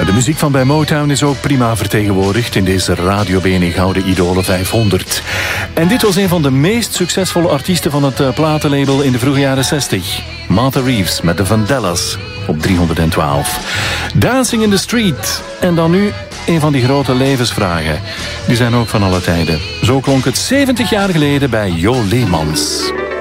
De muziek van bij Motown is ook prima vertegenwoordigd in deze Radio BNE Gouden Idolen 500. En dit was een van de meest succesvolle artiesten van het platenlabel in de vroege jaren 60. Martha Reeves met de Vandellas op 312. Dancing in the Street. En dan nu een van die grote levensvragen. Die zijn ook van alle tijden. Zo klonk het 70 jaar geleden bij Jo Leemans.